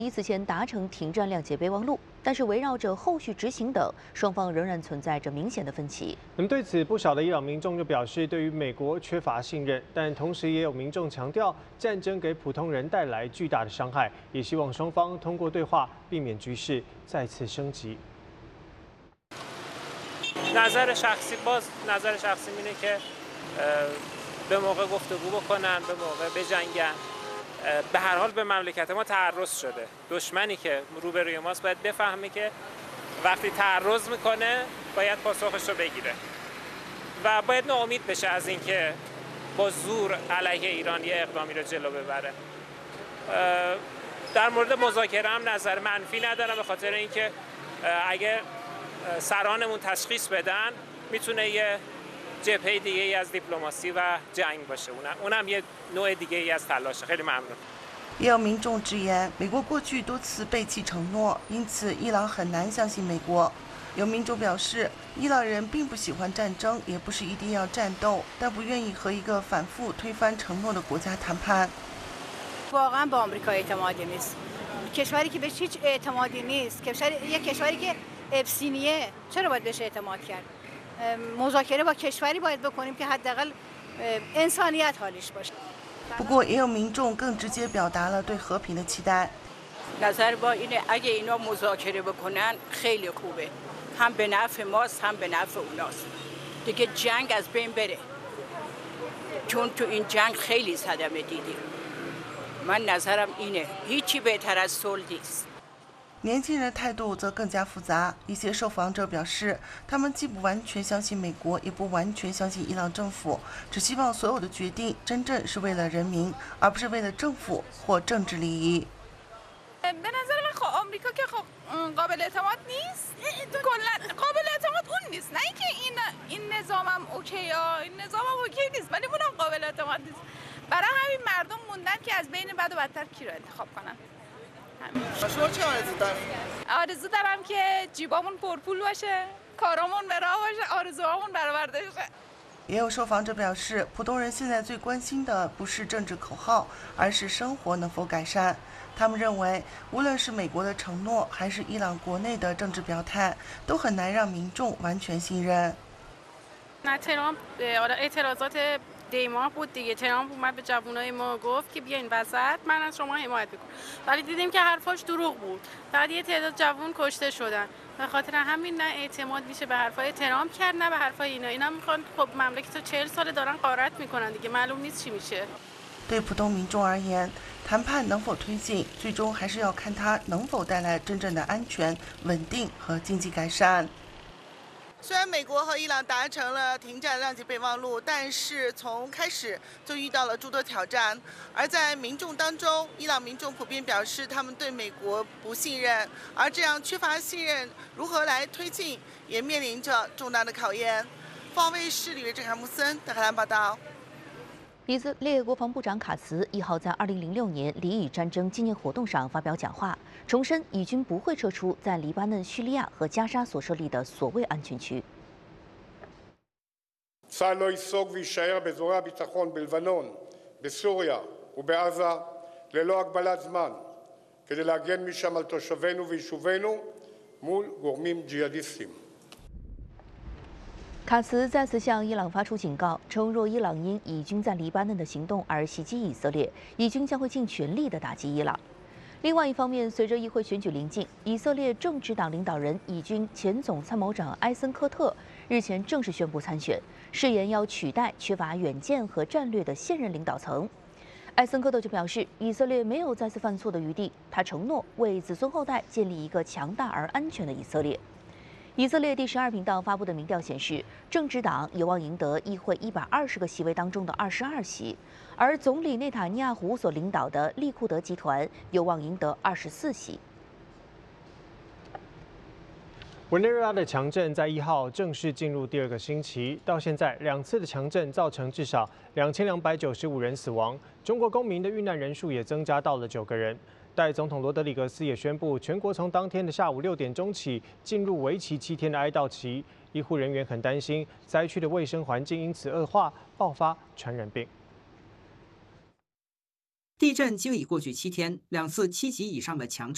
此前达成停战谅解备忘录，但是围绕着后续执行等，双方仍然存在着明显的分歧。 那么对此，不少的伊朗民众就表示，对于美国缺乏信任，但同时也有民众强调，战争给普通人带来巨大的伤害，也希望双方通过对话避免局势再次升级。 نظر شخصی نظر شخصی اینه که به موقع گفتگو بکنن به موقع بجنگن به هر حال به مملکت ما تعرض شده دشمنی که روبروی ماست باید بفهمه که وقتی تعرض میکنه باید پاسخش رو بگیره و باید ناامید بشه از اینکه با زور علیه ایران یه اقدامی رو جلو ببره در مورد مذاکره هم نظر منفی ندارم به خاطر اینکه اگه سرانمون تشخیص بدن میتونه یه جبهه دیگه ای از دیپلماسی و جنگ باشه اونم یه نوع دیگه ای از تلاشه خیلی ممنون 也有民众直言，美国过去多次背弃承诺，因此伊朗很难相信美国。有民众表示，伊朗人并不喜欢战争，也不是一定要战斗，但不愿意和一个反复推翻承诺的国家谈判。 واقعا با آمریکا اعتمادی نیست. کشوری که بهش هیچ اعتمادی نیست. کشوری که ابسینیه چرا باید بهش اعتماد کرد؟ مذاکره با کشوری باید بکنیم که حداقل انسانیت حالیش باشه. 不过，也有民众更直接表达了对和平的期待。 نظر با اینه اگه اینا مذاکره بکنن خیلی خوبه. هم به نفع ماست هم به نفع اوناست. دیگه جنگ از بین بره. چون تو این جنگ خیلی صدمه دیدیم. من نظرم اینه هیچی بهتر از صلح نیست. 年轻人的态度则更加复杂。一些受访者表示，他们既不完全相信美国，也不完全相信伊朗政府，只希望所有的决定真正是为了人民，而不是为了政府或政治利益。 به نظر من خب آمریکا که خب قابل اعتماد نیست. کلا قابل اعتماد اون نیست. نه اینکه این نظامم اوکی این نظامم اوکی نیست. ولی اونم قابل اعتماد نیست. برای همین مردم موندن که از بین بد و بدتر کی رو انتخاب کنن. شما چه آرزو دارید؟ آرزو دارم که جیبامون پرپول باشه، کارامون به راه باشه، آرزوهامون برآورده شه. 也有受访者表示，普通人现在最关心的不是政治口号，而是生活能否改善。他们认为，无论是美国的承诺，还是伊朗国内的政治表态，都很难让民众完全信任。 ترامپ اعتراضات دیما بود دیگه. ترامپ اومد به جوانای ما گفت که بیاین وسط من از شما حمایت میکنم، ولی دیدیم که حرفاش دروغ بود. فقط یه تعداد جوان کشته شدن. به خاطر همین نه اعتماد میشه به حرفای ترامپ کرد نه به حرفای اینا میخوان خب مملکت رو 40 ساله دارن غارت میکنن دیگه معلوم نیست چی میشه. 对普通民众而言，谈判能否推进，最终还是要看它能否带来真正的安全、稳定和经济改善。 虽然美国和伊朗达成了停战谅解备忘录，但是从开始就遇到了诸多挑战。而在民众当中，伊朗民众普遍表示他们对美国不信任，而这样缺乏信任，如何来推进，也面临着重大的考验。方卫视里约郑海木森德黑兰报道。 以色列国防部长卡茨1号在2006年黎以战争纪念活动上发表讲话，重申以军不会撤出在黎巴嫩、叙利亚和加沙所设立的所谓安全区。 צה"ל לא ייסוג ויישאר באזורי הביטחון בלבנון, בסוריה ובעזה ללא הגבלת זמן, כדי להגן משם על תושבינו ויישובינו מול גורמים ג'יהאדיסטיים. 卡茨再次向伊朗发出警告，称若伊朗因以军在黎巴嫩的行动而袭击以色列，以军将会尽全力地打击伊朗。另外一方面，随着议会选举临近，以色列政治党领导人以军前总参谋长埃森科特日前正式宣布参选，誓言要取代缺乏远见和战略的现任领导层。埃森科特就表示，以色列没有再次犯错的余地，他承诺为子孙后代建立一个强大而安全的以色列。 以色列第12频道发布的民调显示，政治党有望赢得议会120个席位当中的22席，而总理内塔尼亚胡所领导的利库德集团有望赢得24席。 委内瑞拉的强震在1号正式进入第2个星期，到现在2次的强震造成至少2295人死亡，中国公民的遇难人数也增加到了9个人。 代总统罗德里格斯也宣布，全国从当天的下午6点钟起进入为期7天的哀悼期。医护人员很担心灾区的卫生环境因此恶化，爆发传染病。 地震经已过去7天，2次7级以上的强震。